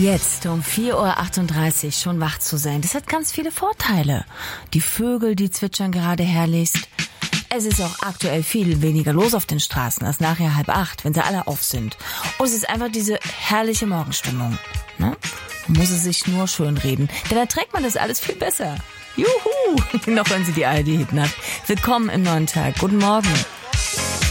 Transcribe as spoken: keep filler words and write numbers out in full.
Jetzt um vier Uhr achtunddreißig schon wach zu sein, das hat ganz viele Vorteile. Die Vögel, die zwitschern gerade herrlichst. Es ist auch aktuell viel weniger los auf den Straßen als nachher halb acht, wenn sie alle auf sind. Und es ist einfach diese herrliche Morgenstimmung. Ne? Man muss es sich nur schön reden, denn dann trägt man das alles viel besser. Juhu! Noch hören Sie die A R D Hitnacht. Willkommen im neuen Tag. Guten Morgen.